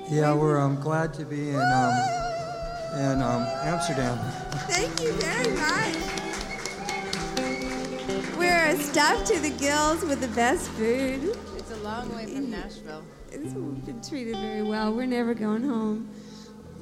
Yeah, we're glad to be in Amsterdam. Thank you very much. We're stuffed to the gills with the best food. It's a long way from Nashville. We've been treated very well. We're never going home.